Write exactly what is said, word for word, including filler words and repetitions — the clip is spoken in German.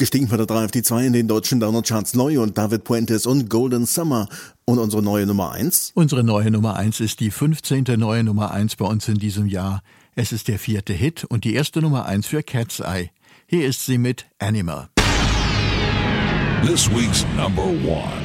Gestiegen von der drei auf die zwei in den deutschen Download-Charts neu und David Puentes und Golden Summer. Und unsere neue Nummer eins? Unsere neue Nummer eins ist die fünfzehnte neue Nummer eins bei uns in diesem Jahr. Es ist der vierte Hit und die erste Nummer eins für Cat's Eye. Hier ist sie mit Animal. This week's number one.